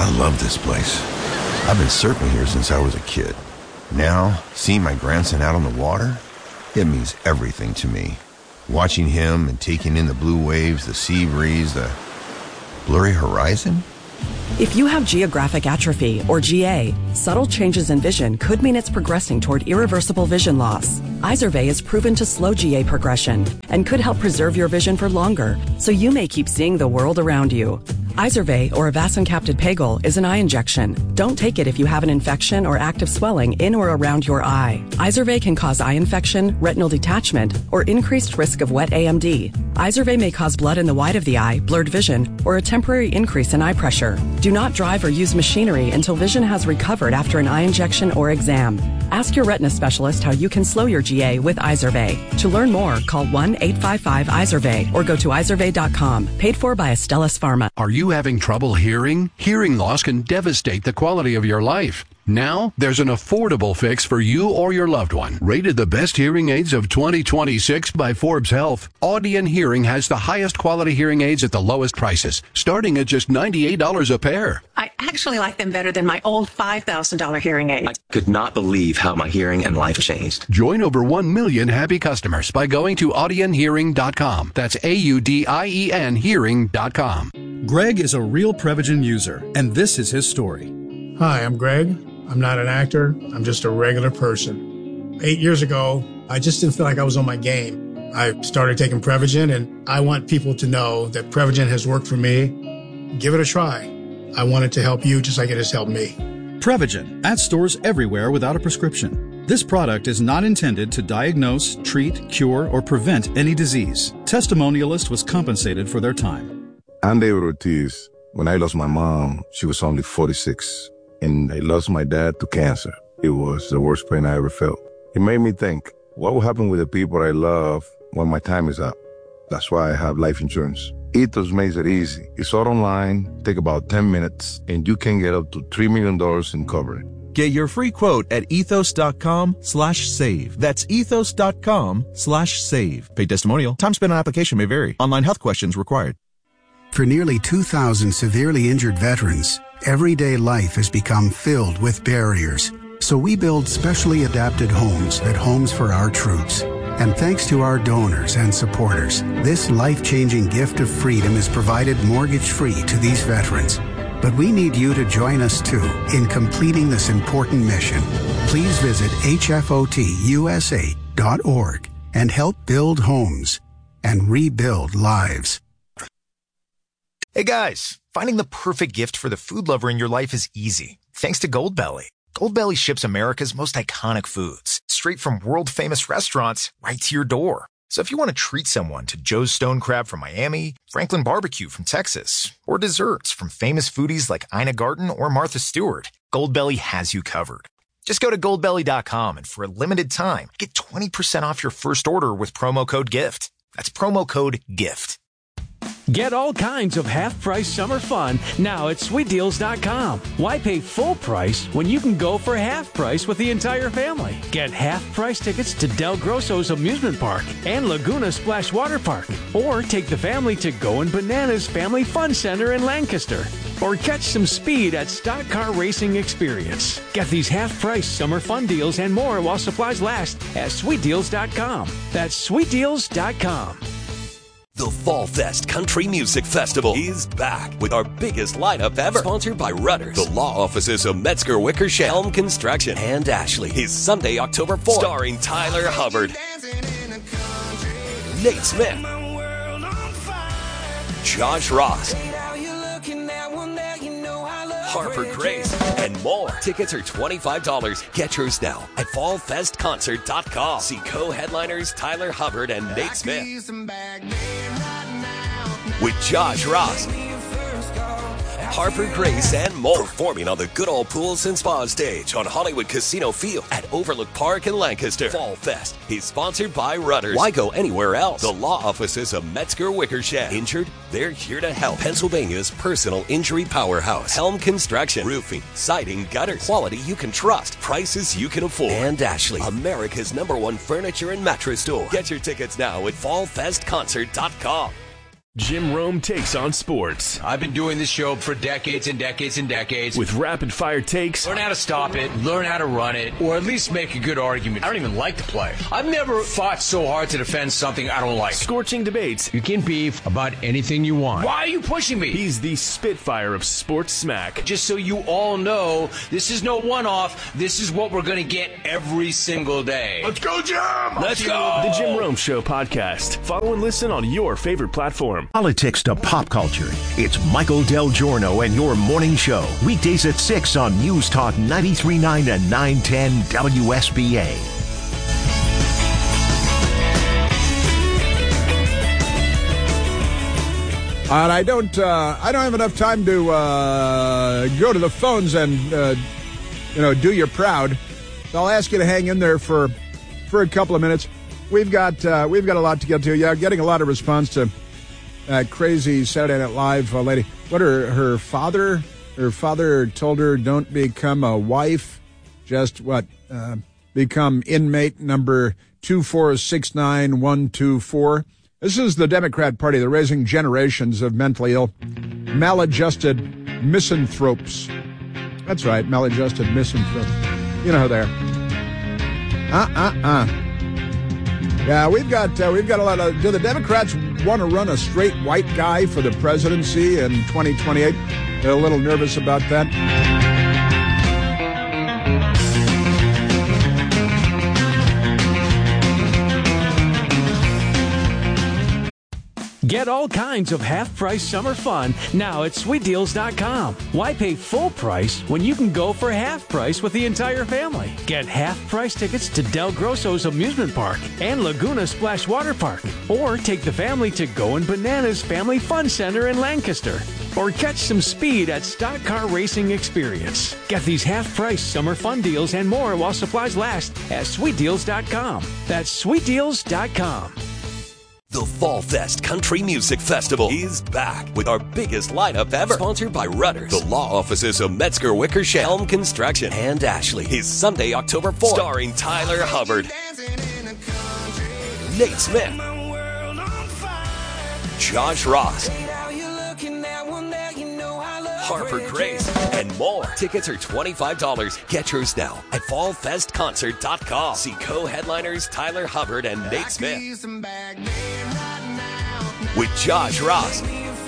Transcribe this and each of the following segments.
I love this place. I've been surfing here since I was a kid. Now, seeing my grandson out on the water, it means everything to me. Watching him and taking in the blue waves, the sea breeze, the blurry horizon. If you have geographic atrophy, or GA, subtle changes in vision could mean it's progressing toward irreversible vision loss. Izervay is proven to slow GA progression and could help preserve your vision for longer, so you may keep seeing the world around you. Izervay, or avacincaptad pegol, is an eye injection. Don't take it if you have an infection or active swelling in or around your eye. Izervay can cause eye infection, retinal detachment, or increased risk of wet AMD. Izervay may cause blood in the white of the eye, blurred vision, or a temporary increase in eye pressure. Do not drive or use machinery until vision has recovered after an eye injection or exam. Ask your retina specialist how you can slow your GA with Izervay. To learn more, call 1-855-IZERVAY or go to izervay.com. Paid for by Astellas Pharma. Are you having trouble hearing? Hearing loss can devastate the quality of your life. Now, there's an affordable fix for you or your loved one. Rated the best hearing aids of 2026 by Forbes Health, Audion Hearing has the highest quality hearing aids at the lowest prices, starting at just $98 a pair. I actually like them better than my old $5,000 hearing aid. I could not believe how my hearing and life changed. Join over 1 million happy customers by going to audionhearing.com. That's AUDIEN hearing.com. Greg is a real Prevagen user, and this is his story. Hi, I'm Greg. I'm not an actor. I'm just a regular person. 8 years ago, I just didn't feel like I was on my game. I started taking Prevagen, and I want people to know that Prevagen has worked for me. Give it a try. I want it to help you just like it has helped me. Prevagen, at stores everywhere without a prescription. This product is not intended to diagnose, treat, cure, or prevent any disease. Testimonialist was compensated for their time. I'm David Ortiz. When I lost my mom, she was only 46. And I lost my dad to cancer. It was the worst pain I ever felt. It made me think, what will happen with the people I love when my time is up? That's why I have life insurance. Ethos makes it easy. It's all online, take about 10 minutes, and you can get up to $3 million in coverage. Get your free quote at ethos.com/save. That's ethos.com/save. Paid testimonial. Time spent on application may vary. Online health questions required. For nearly 2,000 severely injured veterans, everyday life has become filled with barriers. So we build specially adapted homes at Homes for Our Troops. And thanks to our donors and supporters, this life-changing gift of freedom is provided mortgage-free to these veterans. But we need you to join us too in completing this important mission. Please visit hfotusa.org and help build homes and rebuild lives. Hey guys, finding the perfect gift for the food lover in your life is easy, thanks to Goldbelly. Goldbelly ships America's most iconic foods, straight from world-famous restaurants right to your door. So if you want to treat someone to Joe's Stone Crab from Miami, Franklin Barbecue from Texas, or desserts from famous foodies like Ina Garten or Martha Stewart, Goldbelly has you covered. Just go to goldbelly.com and for a limited time, get 20% off your first order with promo code GIFT. That's promo code GIFT. Get all kinds of half-price summer fun now at SweetDeals.com. Why pay full price when you can go for half price with the entire family? Get half-price tickets to Del Grosso's Amusement Park and Laguna Splash Water Park. Or take the family to Goin' Bananas Family Fun Center in Lancaster. Or catch some speed at Stock Car Racing Experience. Get these half-price summer fun deals and more while supplies last at SweetDeals.com. That's SweetDeals.com. The Fall Fest Country Music Festival is back with our biggest lineup ever. Sponsored by Rudders, the law offices of Metzger Wickersham, Helm Construction, and Ashley. Is Sunday, October 4th. Starring Tyler Hubbard, Nate Smith, Josh Ross, Harper Grace, and more. Tickets are $25. Get yours now at fallfestconcert.com. See co-headliners Tyler Hubbard and Nate Smith with Josh Ross, Harper Grace, and more. Performing on the Good Old Pools and Spa stage on Hollywood Casino Field at Overlook Park in Lancaster. Fall Fest is sponsored by Rudders. Why go anywhere else? The law offices of Metzger Wickersham. Injured? They're here to help. Pennsylvania's personal injury powerhouse. Helm Construction. Roofing, siding, gutters. Quality you can trust. Prices you can afford. And Ashley, America's #1 furniture and mattress store. Get your tickets now at fallfestconcert.com. Jim Rome Takes on Sports. I've been doing this show for decades and decades and decades. With rapid-fire takes. Learn how to stop it, learn how to run it, or at least make a good argument. I don't even like to play. I've never fought so hard to defend something I don't like. Scorching debates. You can beef about anything you want. Why are you pushing me? He's the Spitfire of sports smack. Just so you all know, this is no one-off. This is what we're going to get every single day. Let's go, Jim! Let's go! The Jim Rome Show podcast. Follow and listen on your favorite platform. Politics to pop culture. It's Michael Del Giorno and your morning show. Weekdays at 6 on News Talk 93.9 and 910 WSBA. And I don't have enough time to go to the phones and do you proud. So I'll ask you to hang in there for a couple of minutes. We've got a lot to get to. Yeah, getting a lot of response to crazy Saturday Night Live lady. What her father told her, don't become a wife, just become inmate number 2469124. This is the Democrat Party. They're raising generations of mentally ill, maladjusted misanthropes. That's right, maladjusted misanthropes. You know who they are. Yeah, we've got a lot of. Do the Democrats want to run a straight white guy for the presidency in 2028? They're a little nervous about that. Get all kinds of half-price summer fun now at SweetDeals.com. Why pay full price when you can go for half price with the entire family? Get half-price tickets to Del Grosso's Amusement Park and Laguna Splash Water Park. Or take the family to Goin' Bananas Family Fun Center in Lancaster. Or catch some speed at Stock Car Racing Experience. Get these half-price summer fun deals and more while supplies last at SweetDeals.com. That's SweetDeals.com. The Fall Fest Country Music Festival is back with our biggest lineup ever. Sponsored by Rudders, the law offices of Metzger Wickersham, Helm Construction, and Ashley. Is Sunday, October 4th. Starring Tyler Hubbard, Nate Smith, Josh Ross, Harper Grace, and more. Tickets are $25. Get yours now at fallfestconcert.com. See co-headliners Tyler Hubbard and Nate Smith. With Josh Ross,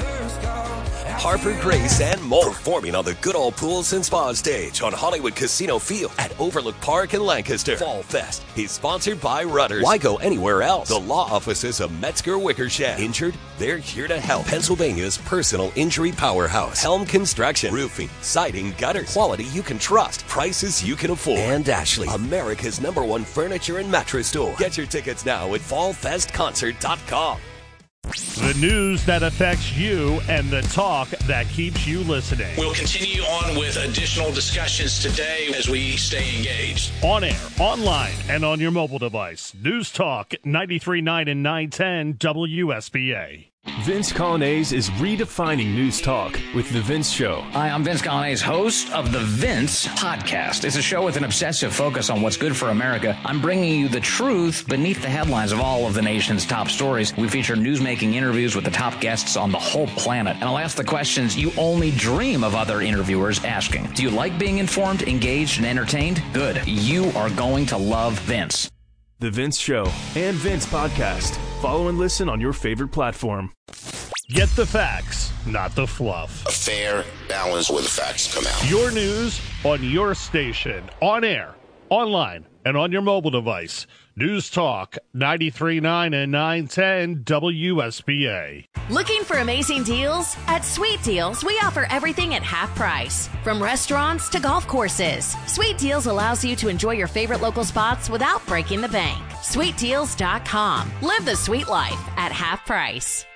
Harper Grace, and more. Performing on the good old pools and spa stage on Hollywood Casino Field at Overlook Park in Lancaster. Fall Fest is sponsored by Rudders. Why go anywhere else? The law offices of Metzger Wickersham. Injured? They're here to help. Pennsylvania's personal injury powerhouse. Helm Construction. Roofing, siding, gutters. Quality you can trust. Prices you can afford. And Ashley, America's #1 furniture and mattress store. Get your tickets now at fallfestconcert.com. The news that affects you and the talk that keeps you listening. We'll continue on with additional discussions today as we stay engaged. On air, online, and on your mobile device. News Talk 93.9 and 910 WSBA. Vince Colonnese is redefining news talk with The Vince Show. Hi, I'm Vince Colonnese, host of The Vince Podcast. It's a show with an obsessive focus on what's good for America. I'm bringing you the truth beneath the headlines of all of the nation's top stories. We feature newsmaking interviews with the top guests on the whole planet. And I'll ask the questions you only dream of other interviewers asking. Do you like being informed, engaged, and entertained? Good. You are going to love Vince. The Vince Show and Vince Podcast. Follow and listen on your favorite platform. Get the facts, not the fluff. A fair balance where the facts come out. Your news on your station, on air, online, and on your mobile device. News Talk 93.9 and 910 WSBA. Looking for amazing deals? At Sweet Deals, we offer everything at half price. From restaurants to golf courses, Sweet Deals allows you to enjoy your favorite local spots without breaking the bank. SweetDeals.com. Live the sweet life at half price.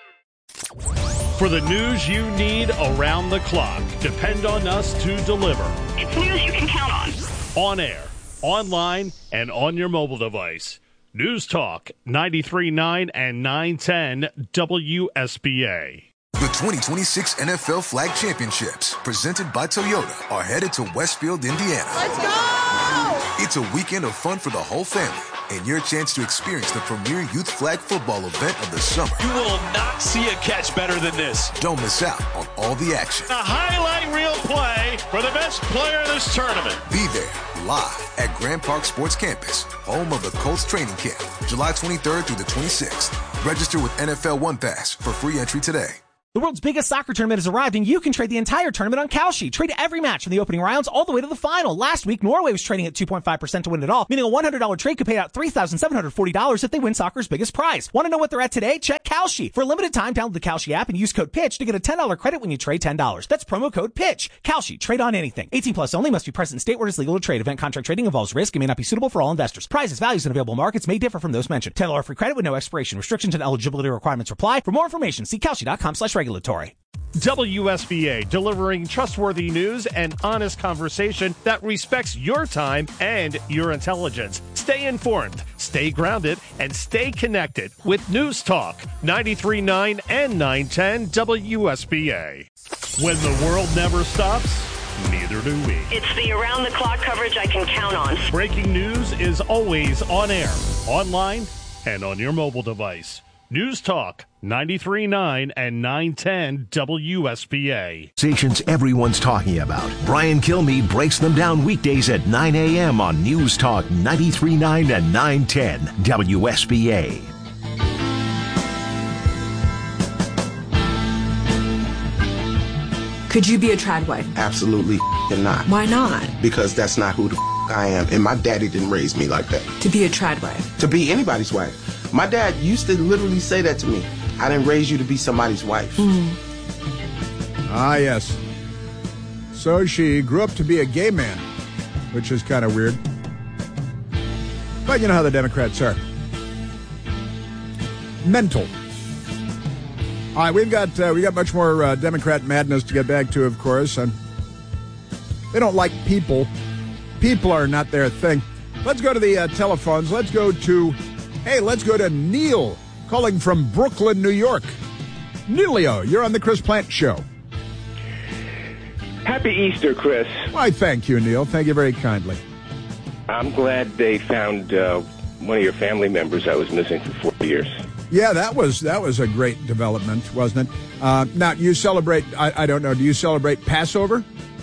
For the news you need around the clock, depend on us to deliver. It's news you can count on. On air, online, and on your mobile device. News Talk 93.9 and 910 WSBA. The 2026 NFL Flag Championships, presented by Toyota, are headed to Westfield, Indiana. Let's go! It's a weekend of fun for the whole family. and your chance to experience the premier youth flag football event of the summer. You will not see a catch better than this. Don't miss out on all the action. A highlight reel play for the best player in this tournament. Be there live at Grand Park Sports Campus, home of the Colts training camp, July 23rd through the 26th. Register with NFL One Pass for free entry today. The world's biggest soccer tournament has arrived, and you can trade the entire tournament on Kalshi. Trade every match from the opening rounds all the way to the final. Last week, Norway was trading at 2.5% to win it all, meaning a $100 trade could pay out $3,740 if they win soccer's biggest prize. Want to know what they're at today? Check Kalshi. For a limited time, download the Kalshi app and use code PITCH to get a $10 credit when you trade $10. That's promo code PITCH. Kalshi. Trade on anything. 18 plus only. Must be present in state where it's legal to trade. Event contract trading involves risk and may not be suitable for all investors. Prizes, values, and available markets may differ from those mentioned. $10 free credit with no expiration. Restrictions and eligibility requirements apply. For more information, see Kalshi.com/regulatory. WSBA, delivering trustworthy news and honest conversation that respects your time and your intelligence. Stay informed, stay grounded, and stay connected with News Talk 93.9 and 910 WSBA. When the world never stops, neither do we. It's the around-the-clock coverage I can count on. Breaking news is always on air, online, and on your mobile device. News Talk 93.9 and 910 WSBA. Stations everyone's talking about. Brian Kilmeade breaks them down weekdays at 9 a.m. on News Talk 93.9 and 910 WSBA. Could you be a trad wife? Absolutely not. Why not? Because that's not who the I am, and my daddy didn't raise me like that. To be a trad wife? To be anybody's wife. My dad used to literally say that to me. I didn't raise you to be somebody's wife. Ah, yes. So she grew up to be a gay man, which is kind of weird. But you know how the Democrats are. Mental. All right, we got much more Democrat madness to get back to, of course. And they don't like people. People are not their thing. Let's go to the telephones. Let's go to Neil, calling from Brooklyn, New York. Neilio, you're on the Chris Plante Show. Happy Easter, Chris. Why, thank you, Neil. Thank you very kindly. I'm glad they found one of your family members that was missing for 4 years. Yeah, that was a great development, wasn't it? Now, you celebrate, I don't know, do you celebrate Passover?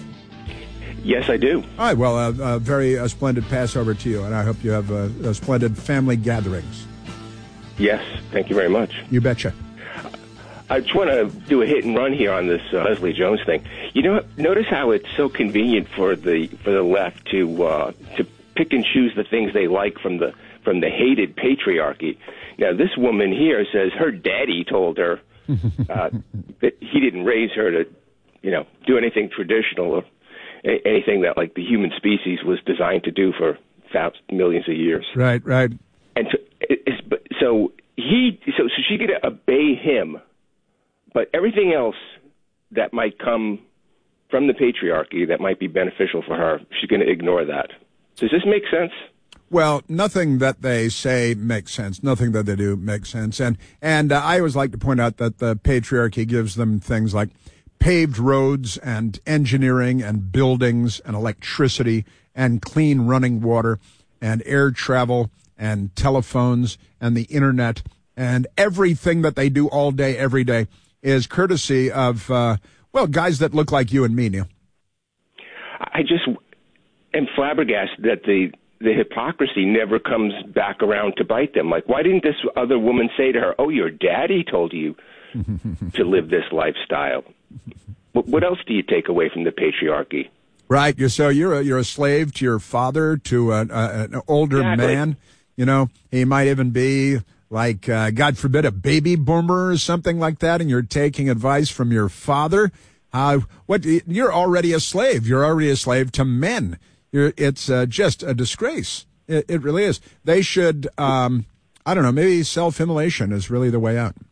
Yes, I do. All right, well, a very splendid Passover to you, and I hope you have a splendid family gatherings. Yes, thank you very much. You betcha. I just want to do a hit and run here on this Leslie Jones thing. You know, notice how it's so convenient for the left to pick and choose the things they like from the hated patriarchy. Now, this woman here says her daddy told her that he didn't raise her to, do anything traditional or anything that like the human species was designed to do for millions of years. Right. And so she could obey him, but everything else that might come from the patriarchy that might be beneficial for her, she's going to ignore that. Does this make sense? Well, nothing that they say makes sense. Nothing that they do makes sense. And I always like to point out that the patriarchy gives them things like paved roads and engineering and buildings and electricity and clean running water and air travel and telephones and the internet, and everything that they do all day, every day is courtesy of, guys that look like you and me, Neil. I just am flabbergasted that the hypocrisy never comes back around to bite them. Like, why didn't this other woman say to her, "Oh, your daddy told you to live this lifestyle"? What else do you take away from the patriarchy? Right. You're a slave to your father, to an older man. He might even be like, God forbid, a baby boomer or something like that, and you're taking advice from your father. You're already a slave. You're already a slave to men. It's just a disgrace. It really is. They should, maybe self-immolation is really the way out.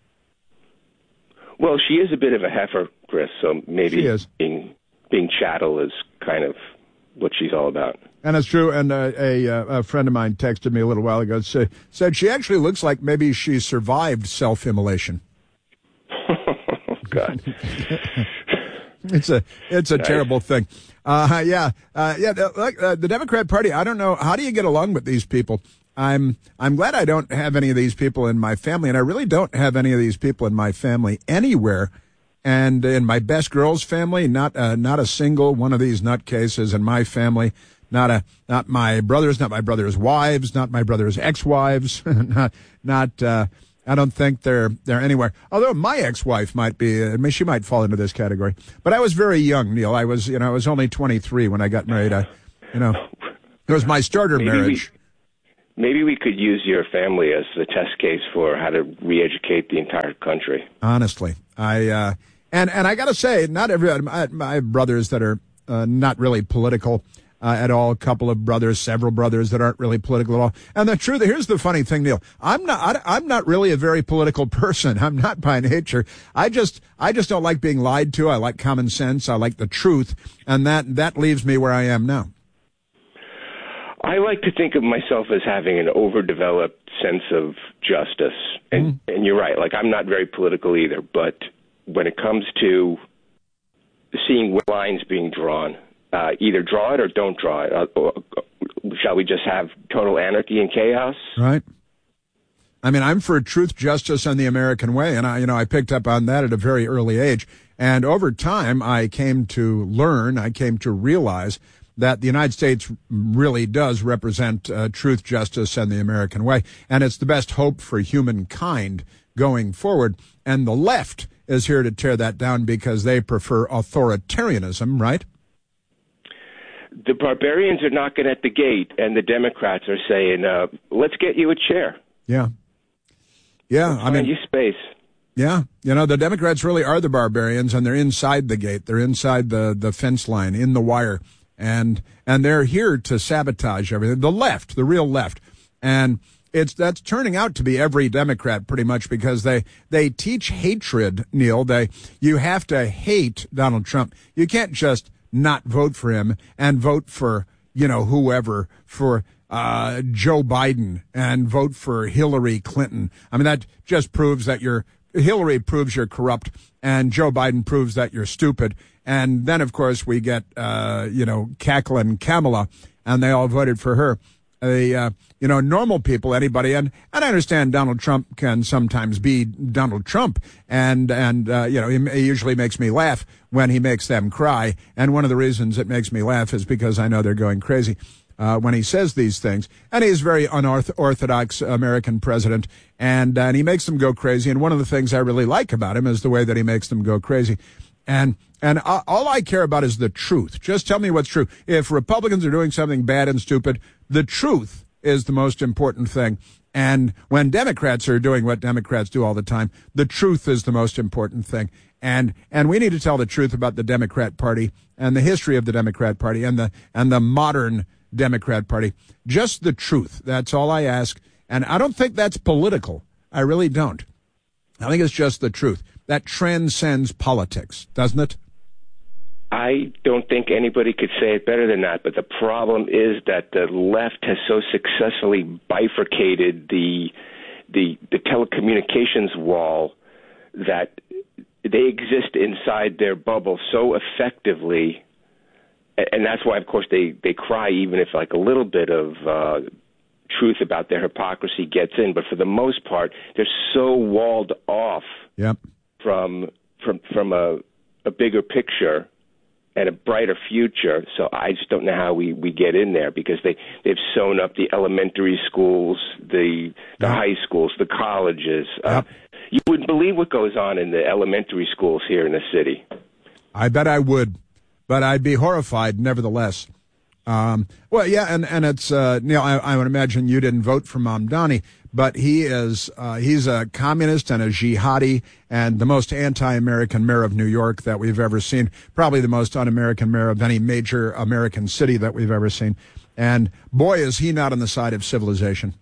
Well, she is a bit of a heifer, Chris, so maybe being chattel is kind of what she's all about. And it's true. And a friend of mine texted me a little while ago, said she actually looks like maybe she survived self-immolation. God. It's a nice. Terrible thing. The Democrat Party, I don't know. How do you get along with these people? I'm glad I don't have any of these people in my family, and I really don't have any of these people in my family anywhere. And in my best girl's family, not a single one of these nutcases in my family. Not my brothers, not my brother's wives, not my brother's ex-wives. I don't think they're anywhere. Although my ex-wife might be, she might fall into this category. But I was very young, Neil. I was only 23 when I got married. It was my starter marriage. Maybe we could use your family as the test case for how to re-educate the entire country. Honestly, and I got to say, not every my brothers that are not really political at all. A couple of brothers, several brothers that aren't really political at all. And the truth, here's the funny thing, Neil. I'm not really a very political person. I'm not by nature. I just don't like being lied to. I like common sense. I like the truth, and that leaves me where I am now. I like to think of myself as having an overdeveloped sense of justice. And you're right, like I'm not very political either, but when it comes to seeing lines being drawn, either draw it or don't draw it. Or shall we just have total anarchy and chaos? Right. I mean, I'm for truth, justice, and the American way, and I picked up on that at a very early age. And over time, I came to realize that the United States really does represent truth, justice, and the American way. And it's the best hope for humankind going forward. And the left is here to tear that down because they prefer authoritarianism, right? The barbarians are knocking at the gate, and the Democrats are saying, let's get you a chair. Yeah. Yeah. Find you space. Yeah. The Democrats really are the barbarians, and they're inside the gate. They're inside the fence line, in the wire. And they're here to sabotage everything. The left, the real left. And that's turning out to be every Democrat pretty much because they teach hatred, Neil. You have to hate Donald Trump. You can't just not vote for him and vote for, whoever, for Joe Biden and vote for Hillary Clinton. I mean, that just proves that Hillary proves you're corrupt and Joe Biden proves that you're stupid. And then, of course, we get, cackling Kamala, and they all voted for her. Normal people, anybody, and I understand Donald Trump can sometimes be Donald Trump, and he usually makes me laugh when he makes them cry. And one of the reasons it makes me laugh is because I know they're going crazy when he says these things. And he's a very unorthodox American president, and he makes them go crazy. And one of the things I really like about him is the way that he makes them go crazy. And all I care about is the truth. Just tell me what's true. If Republicans are doing something bad and stupid, the truth is the most important thing. And when Democrats are doing what Democrats do all the time, the truth is the most important thing. And we need to tell the truth about the Democrat Party and the history of the Democrat Party and the modern Democrat Party. Just the truth. That's all I ask. And I don't think that's political. I really don't. I think it's just the truth. That transcends politics, doesn't it? I don't think anybody could say it better than that, but the problem is that the left has so successfully bifurcated the telecommunications wall that they exist inside their bubble so effectively, and that's why, of course, they cry even if like a little bit of truth about their hypocrisy gets in, but for the most part, they're so walled off from a bigger picture and a brighter future. So I just don't know how we get in there because they've sewn up the elementary schools, the high schools, the colleges. You wouldn't believe what goes on in the elementary schools here in the city. I bet I would, but I'd be horrified nevertheless. And it's Neil. I would imagine you didn't vote for Mamdani, but he's a communist and a jihadi and the most anti-American mayor of New York that we've ever seen. Probably the most un-American mayor of any major American city that we've ever seen. And boy, is he not on the side of civilization.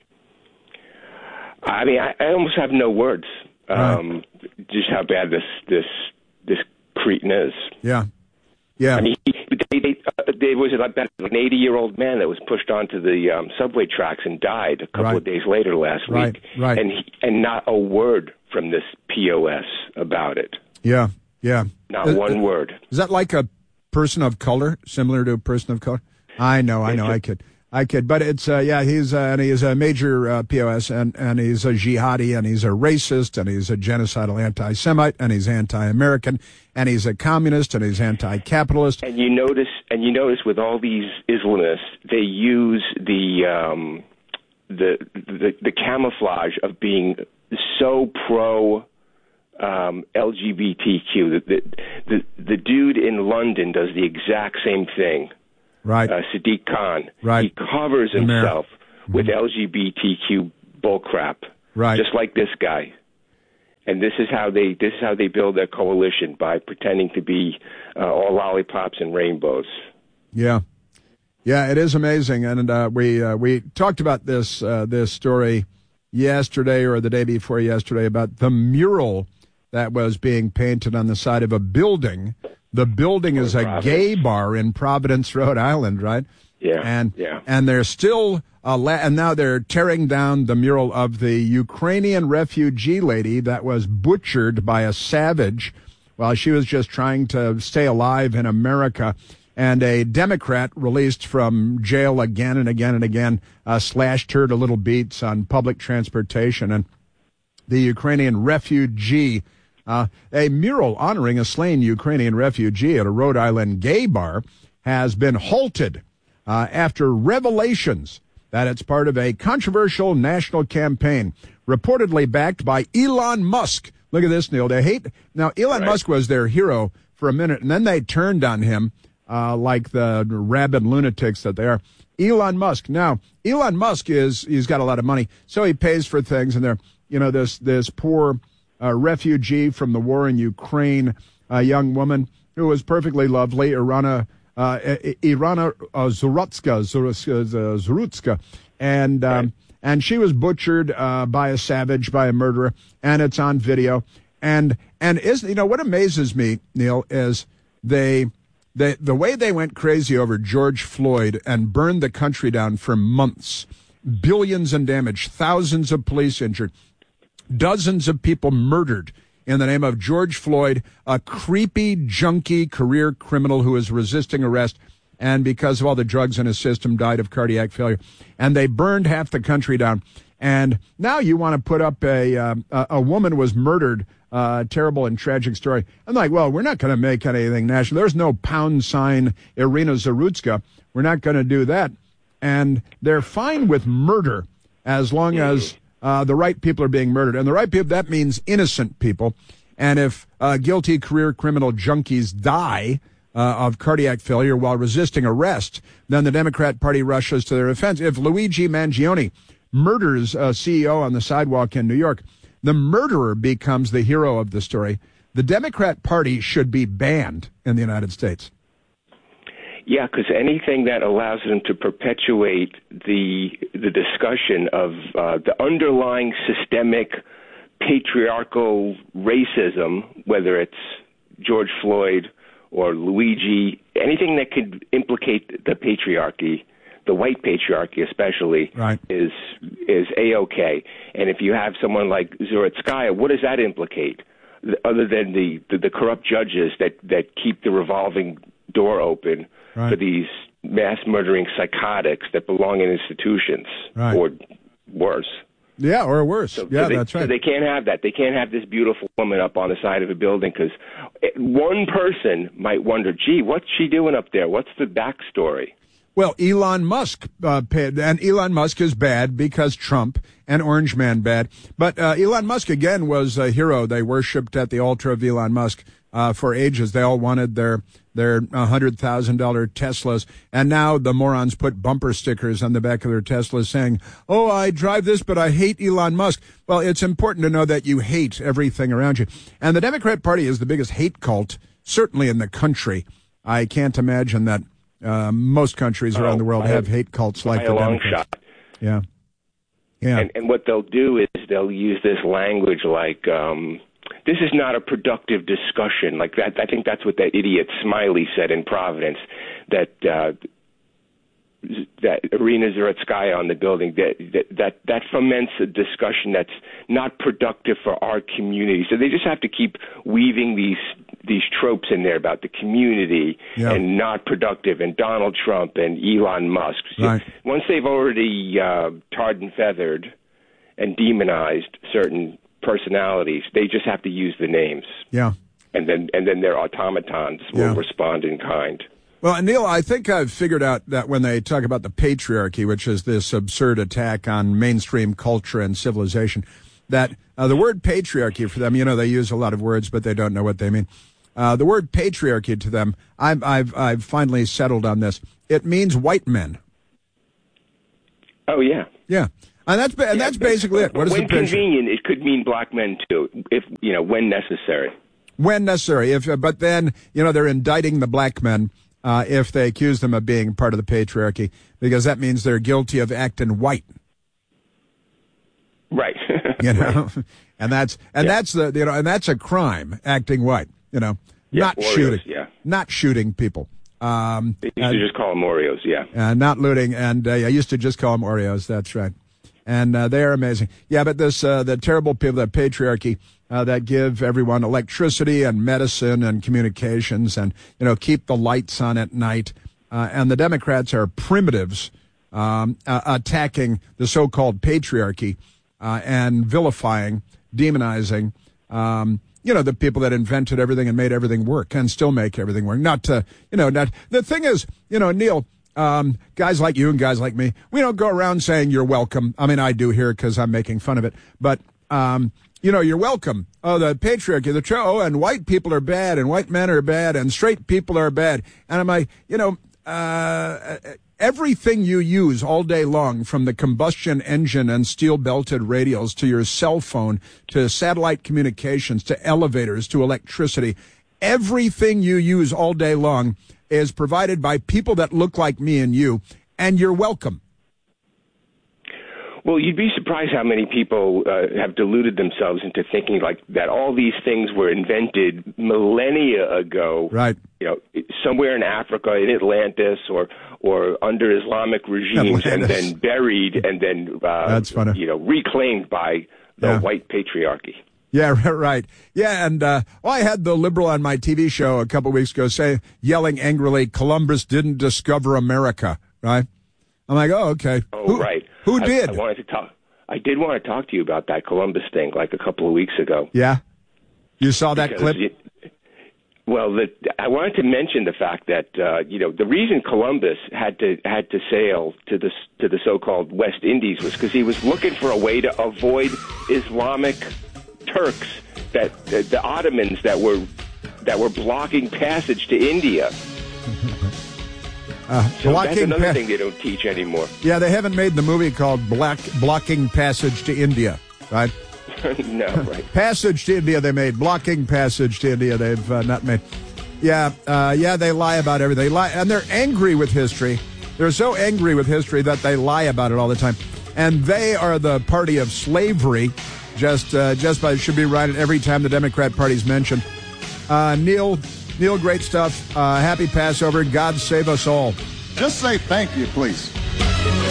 I mean, I almost have no words. Just how bad this cretin is. Yeah. I mean, there was an 80-year-old man that was pushed onto the subway tracks and died a couple of days later last week. Right. And not a word from this POS about it. Yeah. Not one word. Is that like a person of color, similar to a person of color? I know, I kid. I kid, but it's he's a major POS, and he's a jihadi, and he's a racist, and he's a genocidal anti-Semite, and he's anti-American, and he's a communist, and he's anti-capitalist. And you notice with all these Islamists, they use the camouflage of being so pro LGBTQ. The dude in London does the exact same thing. Right. Sadiq Khan. Right. He covers himself with LGBTQ bullcrap. Right. Just like this guy. And this is how they build their coalition, by pretending to be all lollipops and rainbows. Yeah. Yeah, it is amazing. And we talked about this story yesterday or the day before yesterday about the mural that was being painted on the side of a building. The building is a gay bar in Providence, Rhode Island, right? Yeah. And they're still, and now they're tearing down the mural of the Ukrainian refugee lady that was butchered by a savage while she was just trying to stay alive in America. And a Democrat released from jail again and again and again slashed her to little beats on public transportation. And the Ukrainian refugee, a mural honoring a slain Ukrainian refugee at a Rhode Island gay bar, has been halted after revelations that it's part of a controversial national campaign reportedly backed by Elon Musk. Look at this, Neil. Now, Elon Musk was their hero for a minute, and then they turned on him like the rabid lunatics that they are. Elon Musk. Now, Elon Musk he's got a lot of money, so he pays for things, and this poor refugee from the war in Ukraine, a young woman who was perfectly lovely, Irina Zarutska, and she was butchered by a savage, by a murderer, and it's on video. And what amazes me, Neil, is the way they went crazy over George Floyd and burned the country down for months, billions in damage, thousands of police injured, dozens of people murdered in the name of George Floyd, a creepy, junkie career criminal who is resisting arrest and because of all the drugs in his system died of cardiac failure. And they burned half the country down. And now you want to put up a woman was murdered, terrible and tragic story. I'm like, well, we're not going to make anything national. There's no pound sign Irina Zarutska. We're not going to do that. And they're fine with murder as long as the right people are being murdered. And the right people, that means innocent people. And if guilty career criminal junkies die of cardiac failure while resisting arrest, then the Democrat Party rushes to their defense. If Luigi Mangione murders a CEO on the sidewalk in New York, the murderer becomes the hero of the story. The Democrat Party should be banned in the United States. Yeah, because anything that allows them to perpetuate the discussion of the underlying systemic patriarchal racism, whether it's George Floyd or Luigi, anything that could implicate the patriarchy, the white patriarchy especially, right, is A-OK. And if you have someone like Zarutskaya, what does that implicate? Other than the corrupt judges that keep the revolving door open for these mass murdering psychotics that belong in institutions, or worse. Yeah, or worse. That's right. So they can't have that. They can't have this beautiful woman up on the side of a building because one person might wonder, gee, what's she doing up there? What's the backstory? Well, Elon Musk paid, and Elon Musk is bad because Trump and Orange Man bad. But Elon Musk, again, was a hero. They worshipped at the altar of Elon Musk for ages. They all wanted their $100,000 Teslas. And now the morons put bumper stickers on the back of their Teslas saying, oh, I drive this, but I hate Elon Musk. Well, it's important to know that you hate everything around you. And the Democrat Party is the biggest hate cult, certainly in the country. I can't imagine that most countries around the world have hate cults like the Democrats. Shot. Yeah. Yeah. And what they'll do is they'll use this language like, this is not a productive discussion. Like that, I think that's what that idiot Smiley said in Providence, that Irina Zarutskaya on the building, that foments a discussion that's not productive for our community. So they just have to keep weaving these these tropes in there about the community and not productive, and Donald Trump and Elon Musk. Right. Once they've already tarred and feathered and demonized certain personalities, they just have to use the names. Yeah. And then their automatons will respond in kind. Well, and Neil, I think I've figured out that when they talk about the patriarchy, which is this absurd attack on mainstream culture and civilization, that the word patriarchy for them, they use a lot of words, but they don't know what they mean. The word patriarchy to them, I've finally settled on this. It means white men. Oh, yeah. Yeah. And that's basically it. What is when convenient, it could mean black men too, if when necessary. When necessary, but then they're indicting the black men if they accuse them of being part of the patriarchy, because that means they're guilty of acting white. Right. And that's a crime, acting white. Not Oreos, shooting, not shooting people. They used to just call them Oreos, not looting, and I used to just call them Oreos. That's right. And they are amazing. Yeah, but the terrible people, that patriarchy, that give everyone electricity and medicine and communications and, keep the lights on at night. And the Democrats are primitives, attacking the so-called patriarchy, and vilifying, demonizing, the people that invented everything and made everything work and still make everything work. The thing is, Neil, guys like you and guys like me, we don't go around saying you're welcome. I mean, I do here because I'm making fun of it. But, you're welcome. Oh, the patriarchy, and white people are bad, and white men are bad, and straight people are bad. And I'm like, everything you use all day long, from the combustion engine and steel-belted radios to your cell phone to satellite communications to elevators to electricity, everything you use all day long is provided by people that look like me and you, and you're welcome. Well, you'd be surprised how many people have deluded themselves into thinking like that all these things were invented millennia ago. Right. Somewhere in Africa, in Atlantis, or under Islamic regimes, and then buried, and then that's funny. Reclaimed by the white patriarchy. Yeah, right. Yeah, and I had the liberal on my TV show a couple of weeks ago yelling angrily, "Columbus didn't discover America," right? I'm like, oh, okay. Oh, right. Who did? I did want to talk to you about that Columbus thing like a couple of weeks ago. Yeah? You saw that clip? I wanted to mention the fact that the reason Columbus had to sail to the so-called West Indies was because he was looking for a way to avoid Islamic Turks, that the Ottomans that were blocking passage to India. So that's another thing they don't teach anymore. Yeah, they haven't made the movie called Blocking Passage to India, right? No, right. Passage to India they made. Blocking Passage to India they've not made. Yeah, they lie about everything. They lie, and they're angry with history. They're so angry with history that they lie about it all the time. And they are the party of slavery, just by should be right every time the Democrat Party's mentioned. Neil, great stuff. Happy Passover. God save us all. Just say thank you, please.